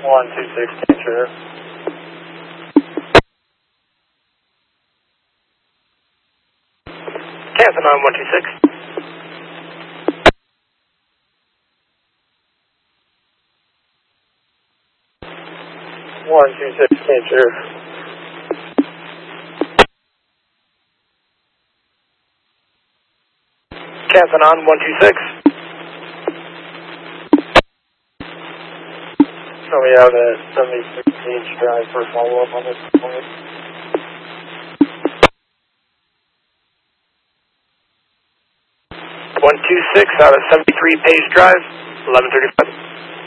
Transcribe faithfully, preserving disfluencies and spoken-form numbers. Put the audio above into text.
one two six, Cancer. Cancer nine one two six. one two six, Cancer. Cancer nine one two six. So we have a seventy-six Gage Drive for follow-up on this point. one two six out of seventy-three Page Drive, eleven thirty-five.